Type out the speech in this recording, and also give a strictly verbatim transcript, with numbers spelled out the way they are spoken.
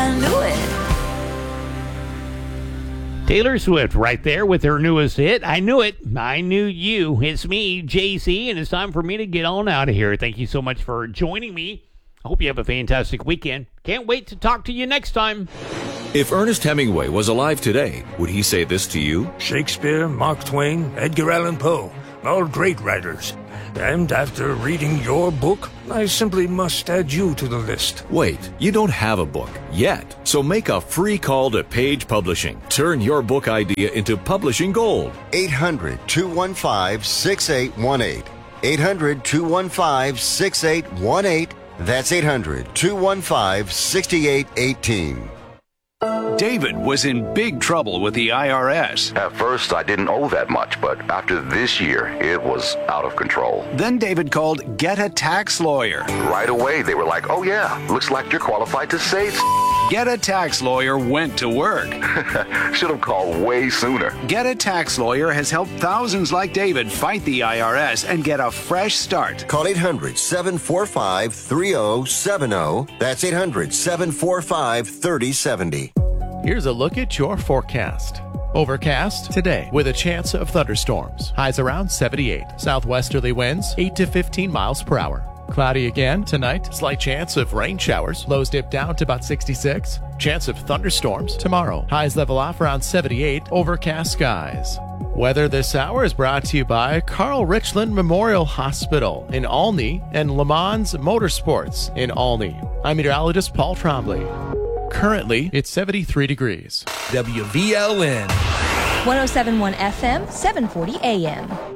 I knew it. Taylor Swift right there with her newest hit, I Knew It, I Knew You. It's me, J C, and it's time for me to get on out of here. Thank you so much for joining me. I hope you have a fantastic weekend. Can't wait to talk to you next time. If Ernest Hemingway was alive today, would he say this to you? Shakespeare, Mark Twain, Edgar Allan Poe, all great writers. And after reading your book, I simply must add you to the list. Wait, you don't have a book yet. So make a free call to Page Publishing. Turn your book idea into publishing gold. eight hundred, two one five, six eight one eight. eight hundred, two one five, six eight one eight. That's eight hundred, two one five, six eight one eight. David was in big trouble with the I R S. At first, I didn't owe that much, but after this year, it was out of control. Then David called Get a Tax Lawyer. Right away, they were like, oh yeah, looks like you're qualified to save. Get a Tax Lawyer went to work. Should have called way sooner. Get a Tax Lawyer has helped thousands like David fight the I R S and get a fresh start. Call eight hundred, seven four five, three zero seven zero. That's eight hundred, seven four five, three zero seven zero. Here's a look at your forecast. Overcast today with a chance of thunderstorms. Highs around seventy-eight. Southwesterly winds eight to fifteen miles per hour. Cloudy again tonight. Slight chance of rain showers. Lows dip down to about sixty-six. Chance of thunderstorms tomorrow. Highs level off around seventy-eight. Overcast skies. Weather this hour is brought to you by Carl Richland Memorial Hospital in Olney and Le Mans Motorsports in Olney. I'm meteorologist Paul Trombley. Currently, it's seventy-three degrees. W V L N one oh seven point one F M, seven forty A M.